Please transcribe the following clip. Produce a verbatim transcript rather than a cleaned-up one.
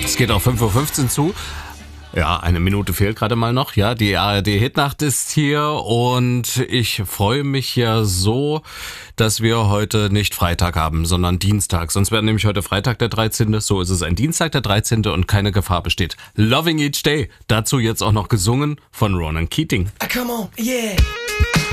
Es geht auf fünf Uhr fünfzehn zu. Ja, eine Minute fehlt gerade mal noch. Ja, die A R D-Hitnacht ist hier und ich freue mich ja so, dass wir heute nicht Freitag haben, sondern Dienstag. Sonst wäre nämlich heute Freitag der dreizehnte. So ist es ein Dienstag der dreizehnte und keine Gefahr besteht. Loving Each Day. Dazu jetzt auch noch gesungen von Ronan Keating. Come on, yeah.